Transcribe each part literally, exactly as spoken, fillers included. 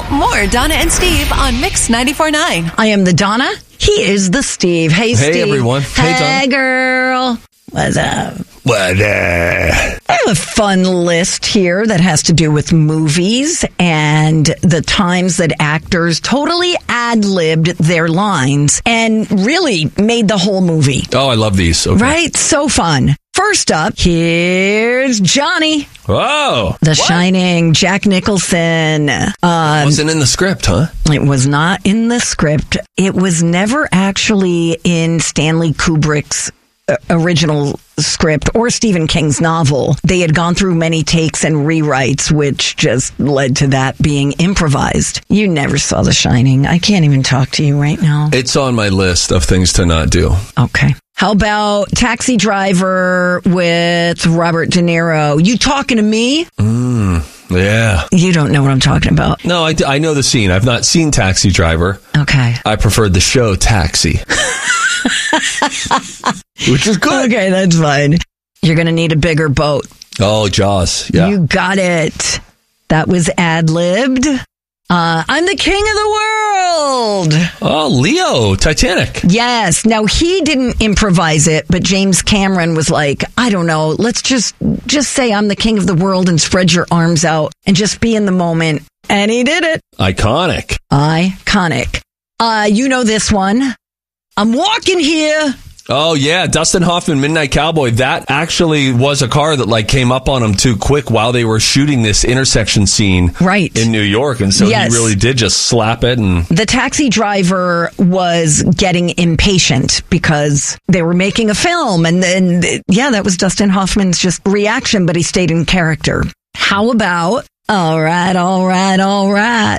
More Donna and Steve on Mix ninety-four point nine. I am the Donna. He is the Steve. Hey, Hey, Steve. everyone. Hey, Hey, Donna. girl. What's up? What? Uh, I have a fun list here that has to do with movies and the times that actors totally ad-libbed their lines and really made the whole movie. oh, I love these. Okay. Right? So fun. First up, here's Johnny, Whoa. The Shining, Jack Nicholson. Uh, Wasn't in the script, huh? it was not in the script. It was never actually in Stanley Kubrick's uh, original script or Stephen King's novel. They had gone through many takes and rewrites, which just led to that being improvised. You never saw The Shining. I can't even talk to you right now. It's on my list of things to not do. Okay. How about Taxi Driver with Robert De Niro? You talking to me? Mm, yeah. You don't know what I'm talking about. No, I, I know the scene. I've not seen Taxi Driver. Okay. I preferred the show Taxi. Which is good. Okay, that's fine. You're going to need a bigger boat. Oh, Jaws. Yeah. You got it. That was ad-libbed. Uh, I'm the king of the world. Oh, Leo, Titanic. Yes. Now, he didn't improvise it, but James Cameron was like, I don't know, let's just just say I'm the king of the world and spread your arms out and just be in the moment. And he did it. Iconic. Iconic. Uh, you know this one. I'm walking here. Oh, yeah. Dustin Hoffman, Midnight Cowboy. That actually was a car that like came up on him too quick while they were shooting this intersection scene Right. in New York. And so Yes. he really did just slap it. And The taxi driver was getting impatient because they were making a film. And then, yeah, that was Dustin Hoffman's just reaction, but he stayed in character. How about, all right, all right, all right.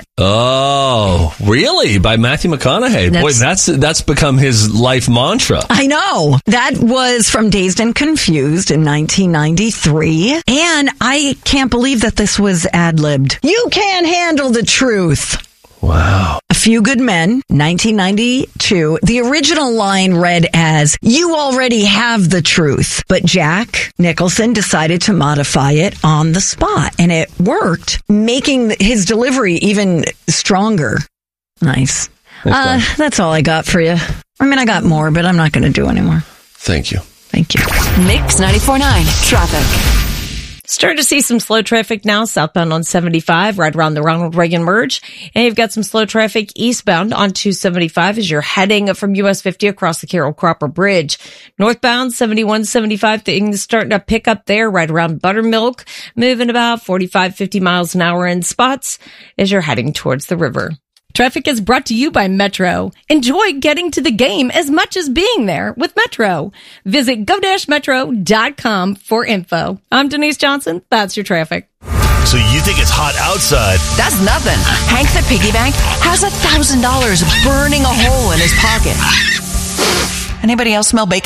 oh, really? By Matthew McConaughey. Boy, That's- that's that's become his life mantra. I know. That was from Dazed and Confused in nineteen ninety-three. And I can't believe that this was ad-libbed. You can't handle the truth. Wow. A Few Good Men, nineteen ninety-two. The original line read as, you already have the truth. But Jack Nicholson decided to modify it on the spot. And it worked, making his delivery even stronger. Nice. Uh, that's all I got for you. I mean, I got more, but I'm not going to do anymore. Thank you. Thank you. Mix ninety-four point nine. Traffic. Starting to see some slow traffic now, southbound on seventy-five, right around the Ronald Reagan merge. And you've got some slow traffic eastbound on two seventy-five as you're heading from U S fifty across the Carroll Cropper Bridge. Northbound seventy-one seventy-five, things starting to pick up there right around Buttermilk, moving about forty-five, fifty miles an hour in spots as you're heading towards the river. Traffic is brought to you by Metro. Enjoy getting to the game as much as being there with Metro. Visit go dash metro dot com for info. I'm Denise Johnson. That's your traffic. So you think it's hot outside? That's nothing. Hank the piggy bank has a thousand dollars burning a hole in his pocket. Anybody else smell bacon?